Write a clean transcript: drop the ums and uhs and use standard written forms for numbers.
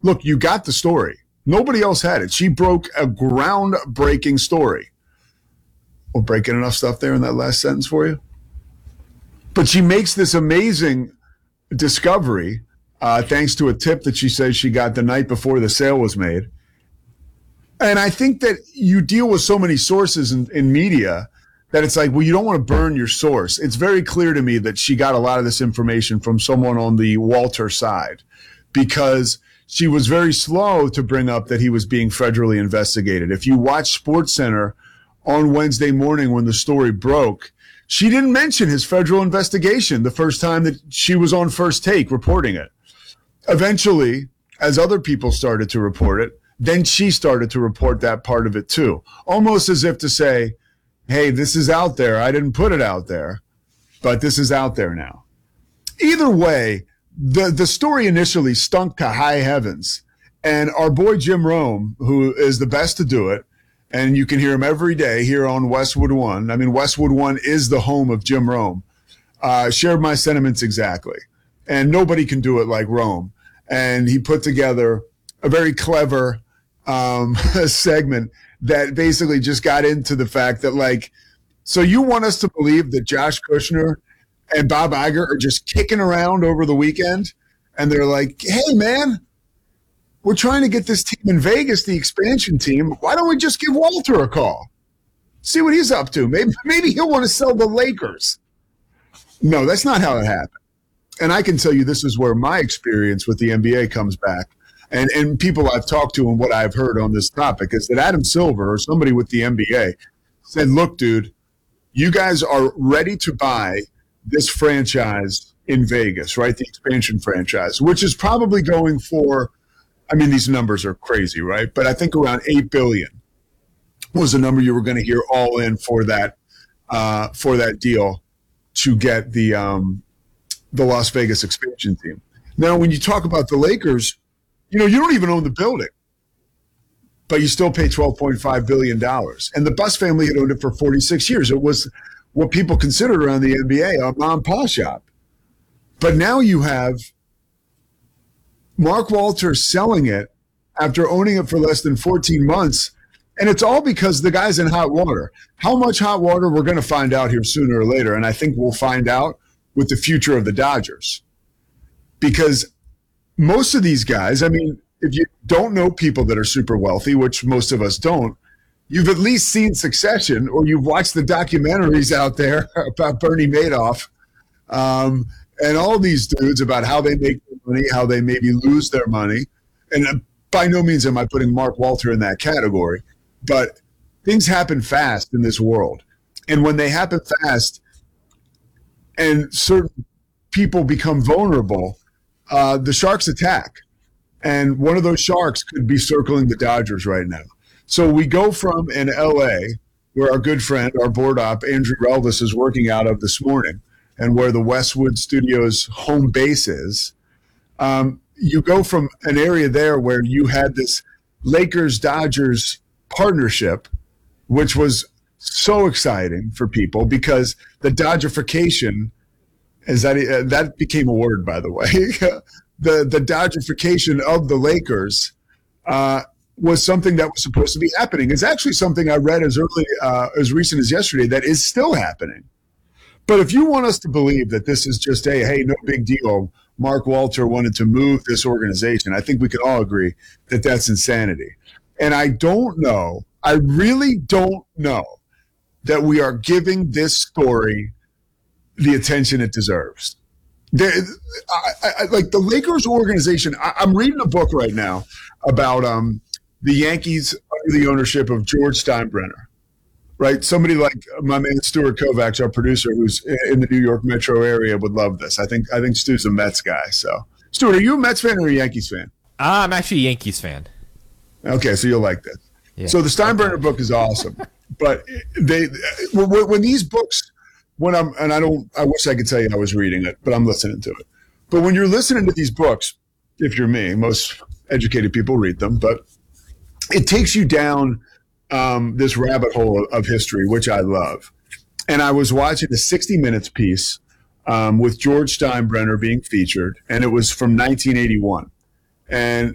look, you got the story. Nobody else had it. She broke a groundbreaking story. We're breaking enough stuff there in that last sentence for you. But she makes this amazing discovery thanks to a tip that she says she got the night before the sale was made. And I think that you deal with so many sources in media that it's like, well, you don't want to burn your source. It's very clear to me that she got a lot of this information from someone on the Walter side, because she was very slow to bring up that he was being federally investigated. If you watch SportsCenter on Wednesday morning when the story broke, she didn't mention his federal investigation the first time that she was on First Take reporting it. Eventually, as other people started to report it, then she started to report that part of it too, almost as if to say, hey, this is out there. I didn't put it out there, but this is out there now. Either way, the story initially stunk to high heavens. And our boy Jim Rome, who is the best to do it, and you can hear him every day here on Westwood One. I mean, Westwood One is the home of Jim Rome. Shared my sentiments exactly. And nobody can do it like Rome. And he put together a very clever segment that basically just got into the fact that, like, so you want us to believe that Josh Kushner and Bob Iger are just kicking around over the weekend, and they're like, hey, man, we're trying to get this team in Vegas, the expansion team. Why don't we just give Walter a call? See what he's up to. Maybe he'll want to sell the Lakers. No, that's not how it happened. And I can tell you this is where my experience with the NBA comes back. And people I've talked to and what I've heard on this topic is that Adam Silver or somebody with the NBA said, look, dude, you guys are ready to buy this franchise in Vegas, right? The expansion franchise, which is probably going for, I mean, these numbers are crazy, right? But I think around $8 billion was the number you were going to hear all in for that deal to get the Las Vegas expansion team. Now, when you talk about the Lakers, you know, you don't even own the building, but you still pay $12.5 billion. And the Buss family had owned it for 46 years. It was what people considered around the NBA a mom and pop shop. But now you have Mark Walter selling it after owning it for less than 14 months. And it's all because the guy's in hot water. How much hot water we're going to find out here sooner or later. And I think we'll find out with the future of the Dodgers. Because most of these guys, I mean, if you don't know people that are super wealthy, which most of us don't, you've at least seen Succession or you've watched the documentaries out there about Bernie Madoff and all these dudes about how they make their money, how they maybe lose their money. And by no means am I putting Mark Walter in that category, but things happen fast in this world. And when they happen fast and certain people become vulnerable, the sharks attack. And one of those sharks could be circling the Dodgers right now. So we go from in L.A., where our good friend, our board op, Andrew Relvis, is working out of this morning, and where the Westwood Studios home base is. You go from an area there where you had this Lakers-Dodgers partnership, which was so exciting for people because the Dodgerification is that became a word, by the way. the Dodgerification of the Lakers was something that was supposed to be happening. It's actually something I read as recent as yesterday that is still happening. But if you want us to believe that this is just hey, no big deal, Mark Walter wanted to move this organization, I think we can all agree that that's insanity. And I really don't know that we are giving this story the attention it deserves. Like the Lakers organization, I'm reading a book right now about the Yankees under the ownership of George Steinbrenner, right? Somebody like my man Stuart Kovacs, our producer, who's in the New York metro area, would love this. I think Stu's a Mets guy. So, Stuart, are you a Mets fan or a Yankees fan? I'm actually a Yankees fan. Okay, so you'll like this. Yeah. So the Steinbrenner book is awesome, but when these books, I wish I could tell you I was reading it, but I'm listening to it. But when you're listening to these books, if you're me, most educated people read them, but it takes you down this rabbit hole of history, which I love. And I was watching a 60 Minutes piece with George Steinbrenner being featured, and it was from 1981. And